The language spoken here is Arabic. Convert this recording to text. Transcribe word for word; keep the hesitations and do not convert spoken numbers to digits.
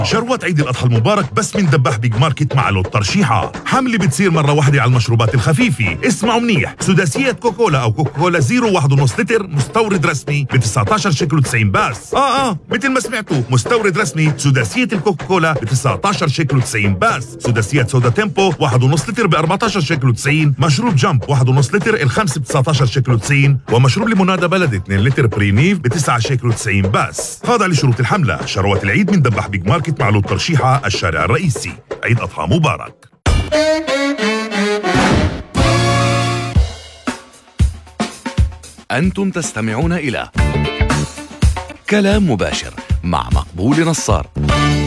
شروات عيد الأضحى المبارك بس من دباح بيج ماركت مع لوت ترشيحة. حملة بتصير مرة واحدة على المشروبات الخفيفة. اسمعوا منيح، سداسية كوكولا أو كوكولا زيرو واحد ونص لتر مستورد رسمي ب تسعة عشر شيكل وتسعين باس. آه آه مثل ما سمعتوا، مستورد رسمي سداسية الكوكولا ب تسعة عشر شيكل وتسعين باس. سداسية سودا تيمبو واحد ونص لتر ب أربعة عشر شيكل وتسعين. مشروب جامب واحد ونص لتر الخمس ب تسعة عشر شيكل وتسعين. ومشروب ليمونادا بلدي اثنين لتر بريميف ب تسعة شيكل وتسعين باس. هذا لشروط الحملة. شروات العيد من دباح بيج ماركت مع لوت ترشيحة، الشارع الرئيسي. عيد أضحى مبارك. أنتم تستمعون إلى كلام مباشر مع مقبول نصار.